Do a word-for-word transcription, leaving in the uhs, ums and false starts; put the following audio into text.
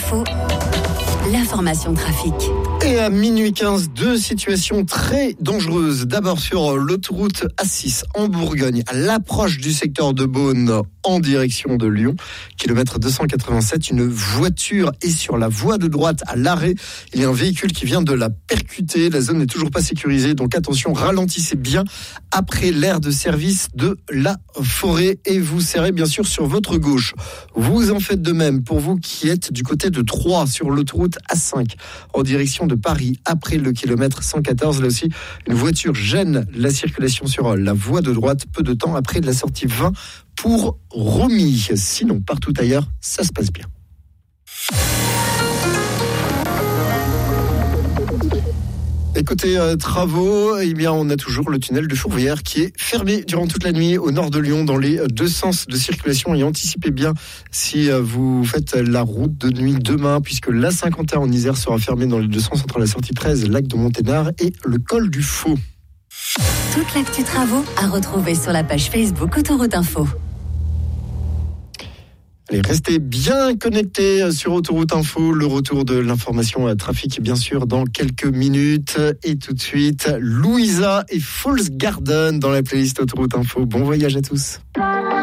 Info, l'information trafic. Et à minuit quinze, deux situations très dangereuses. D'abord sur l'autoroute A six en Bourgogne, à l'approche du secteur de Beaune en direction de Lyon. Kilomètre deux cent quatre-vingt-sept, une voiture est sur la voie de droite à l'arrêt. Il y a un véhicule qui vient de la percuter. La zone n'est toujours pas sécurisée, donc attention, ralentissez bien après l'aire de service de la forêt et vous serrez bien sûr sur votre gauche. Vous en faites de même pour vous qui êtes du côté de Troyes sur l'autoroute A cinq en direction de Paris après le kilomètre cent quatorze. Là aussi, une voiture gêne la circulation sur la voie de droite peu de temps après la sortie vingt pour Romilly. Sinon, partout ailleurs, ça se passe bien. Et côté euh, travaux, eh bien, on a toujours le tunnel de Fourvière qui est fermé durant toute la nuit au nord de Lyon dans les deux sens de circulation. Et anticipez bien si euh, vous faites la route de nuit demain, puisque l'A cinquante et un en Isère sera fermée dans les deux sens entre la sortie treize, lac de Monténard et le col du Faux. Toute l'actu travaux à retrouver sur la page Facebook Autoroute Info. Allez, restez bien connectés sur Autoroute Info. Le retour de l'information à trafic, bien sûr, dans quelques minutes. Et tout de suite, Louisa et Falls Garden dans la playlist Autoroute Info. Bon voyage à tous.